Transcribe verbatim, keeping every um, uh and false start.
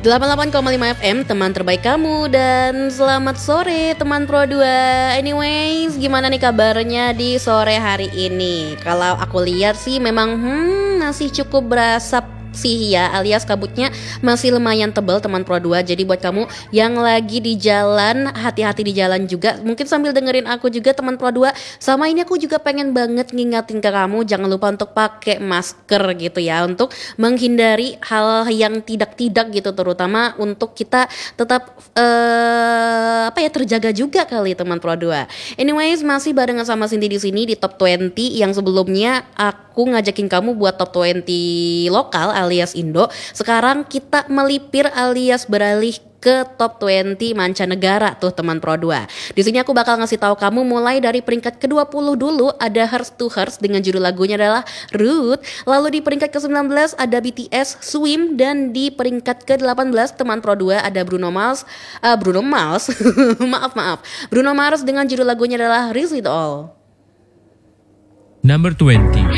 delapan puluh delapan koma lima F M, teman terbaik kamu. Dan selamat sore teman Pro dua. Anyways, gimana nih kabarnya di sore hari ini? Kalau aku lihat sih memang hmm, masih cukup berasap sih ya, alias kabutnya masih lumayan tebal teman Pro dua. Jadi buat kamu yang lagi di jalan, hati-hati di jalan juga. Mungkin sambil dengerin aku juga teman Pro dua. Sama ini aku juga pengen banget ngingatin ke kamu, jangan lupa untuk pakai masker gitu ya, untuk menghindari hal yang tidak-tidak gitu, terutama untuk kita tetap uh, apa ya terjaga juga kali teman Pro dua. Anyways, masih barengan sama Cindy di sini di Top dua puluh yang sebelumnya aku ngajakin kamu buat Top dua puluh lokal alias Indo. Sekarang kita melipir alias beralih ke Top dua puluh mancanegara tuh teman Pro dua. Di sini aku bakal ngasih tahu kamu mulai dari peringkat ke dua puluh dulu ada Hearts to Hearts dengan judul lagunya adalah Root. Lalu di peringkat ke sembilan belas ada B T S Swim, dan di peringkat ke delapan belas teman Pro dua ada Bruno Mars, uh, Bruno Mars. maaf maaf. Bruno Mars dengan judul lagunya adalah Risk It All. Number twenty.